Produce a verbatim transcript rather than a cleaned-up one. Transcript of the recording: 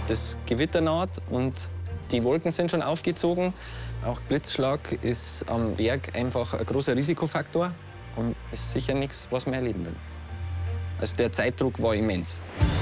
Das Gewitter naht und die Wolken sind schon aufgezogen. Auch Blitzschlag ist am Berg einfach ein großer Risikofaktor und ist sicher nichts, was wir erleben will. Also der Zeitdruck war immens.